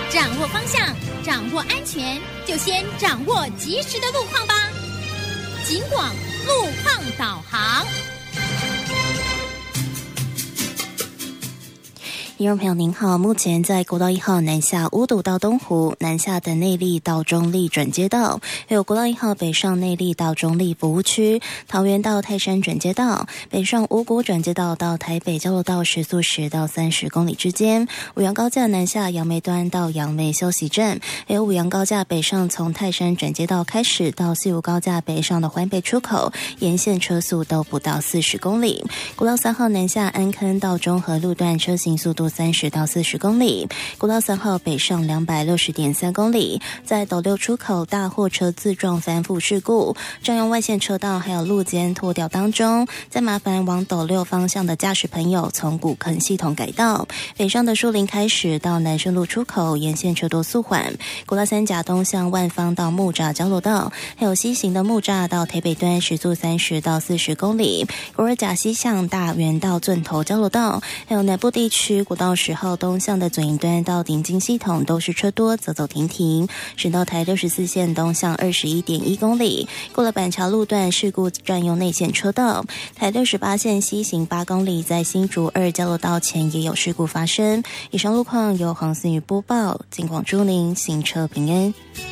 掌握方向，掌握安全，就先掌握及时的路况吧。警广路况导航。 听众朋友您好，目前在国道1号南下乌堵到东湖南下的内壢到中壢转接道，还有国道1号北上内壢到中壢服务区，桃园到泰山转接道，北上五股转接道到台北交流道时速10到30公里之间，五杨高架南下杨梅端到杨梅休息站，还有五杨高架北上从泰山转接道开始到西武高架北上的环北出口，沿线车速都不到40公里。国道3号南下安坑到中和路段车行速度30到40公里，国道3号北上260.3公里，在斗六出口大货车自撞翻覆事故，占用外线车道还有路肩脱掉当中，再麻烦往斗六方向的驾驶朋友从古坑系统改道，北上的树林开始到南顺路出口沿线车多速缓，国道3甲东向万方到木栅交流道，还有西行的木栅到台北端时速30到40公里，国二甲西向大园到圳头交流道，还有南部地区国道10号东向的左营端到顶金系统都是车多，走走停停。省道台64线东向21.1公里，过了板桥路段事故占用内线车道。台68线西行8公里，在新竹2交流道前也有事故发生。以上路况由黄思雨播报，警广朱宁，行车平安。